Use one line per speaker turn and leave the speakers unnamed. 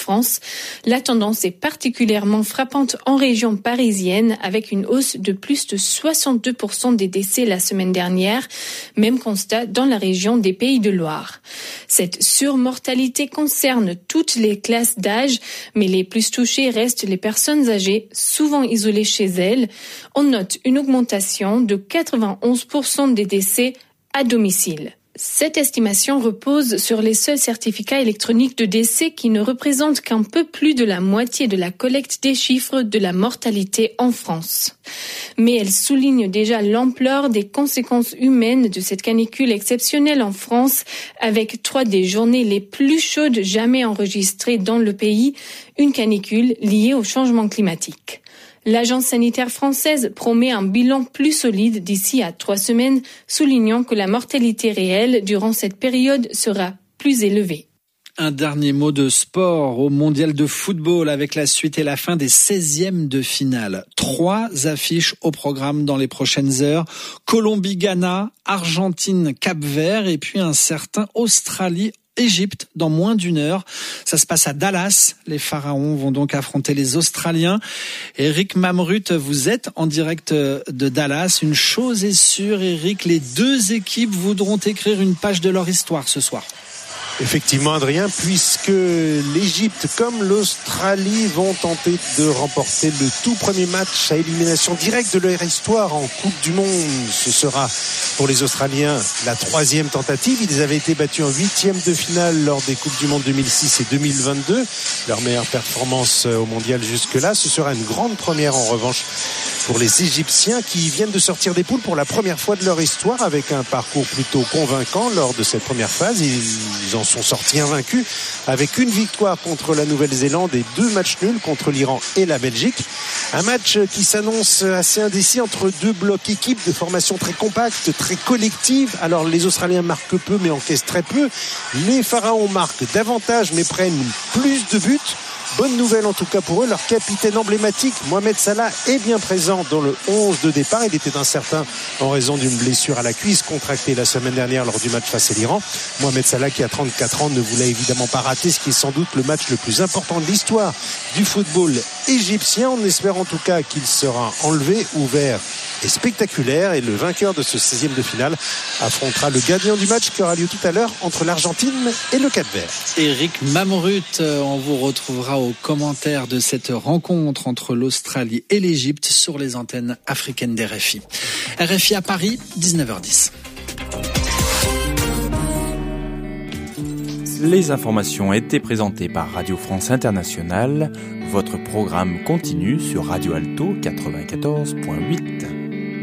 France. La tendance est particulièrement frappante en région parisienne avec une hausse de plus de 62% des décès la semaine dernière. Même constat dans la région des Pays de Loire. Cette surmortalité concerne toutes les classes d'âge, mais les plus touchées restent les personnes âgées, souvent isolées chez elles. On note une augmentation de 91% des décès à domicile. Cette estimation repose sur les seuls certificats électroniques de décès qui ne représentent qu'un peu plus de la moitié de la collecte des chiffres de la mortalité en France. Mais elle souligne déjà l'ampleur des conséquences humaines de cette canicule exceptionnelle en France, avec 3 des journées les plus chaudes jamais enregistrées dans le pays, une canicule liée au changement climatique. L'Agence sanitaire française promet un bilan plus solide d'ici à 3 semaines, soulignant que la mortalité réelle durant cette période sera plus élevée.
Un dernier mot de sport au mondial de football avec la suite et la fin des 16e de finale. 3 affiches au programme dans les prochaines heures. Colombie-Ghana, Argentine-Cap-Vert et puis un certain Australie-Égypte dans moins d'une heure. Ça se passe à Dallas. Les Pharaons vont donc affronter les Australiens. Eric Mamrut, vous êtes en direct de Dallas. Une chose est sûre, Eric, les 2 équipes voudront écrire une page de leur histoire ce soir.
Effectivement, Adrien, puisque l'Égypte comme l'Australie vont tenter de remporter le tout premier match à élimination directe de leur histoire en Coupe du Monde. Ce sera pour les Australiens la 3e tentative. Ils avaient été battus en 8e de finale lors des Coupes du Monde 2006 et 2022. Leur meilleure performance au mondial jusque-là. Ce sera une grande première en revanche pour les Égyptiens qui viennent de sortir des poules pour la première fois de leur histoire avec un parcours plutôt convaincant lors de cette première phase. Ils en sont sortis invaincus avec une victoire contre la Nouvelle-Zélande et 2 matchs nuls contre l'Iran et la Belgique. Un match qui s'annonce assez indécis entre 2 blocs équipes de formation très compacte, très collective. Alors les Australiens marquent peu mais encaissent très peu. Les Pharaons marquent davantage mais prennent plus de buts. Bonne nouvelle en tout cas pour eux, leur capitaine emblématique Mohamed Salah est bien présent dans le 11 de départ. Il était incertain en raison d'une blessure à la cuisse contractée la semaine dernière lors du match face à l'Iran. Mohamed Salah qui a 34 ans ne voulait évidemment pas rater ce qui est sans doute le match le plus important de l'histoire du football égyptien. On espère en tout cas qu'il sera enlevé, ouvert et spectaculaire. Et le vainqueur de ce 16e de finale affrontera le gagnant du match qui aura lieu tout à l'heure entre l'Argentine et le Cap-Vert.
Eric Mamrut, on vous retrouvera aux commentaires de cette rencontre entre l'Australie et l'Égypte sur les antennes africaines d'RFI. RFI à Paris, 19h10.
Les informations étaient présentées par Radio France Internationale. Votre programme continue sur Radio Alto 94.8.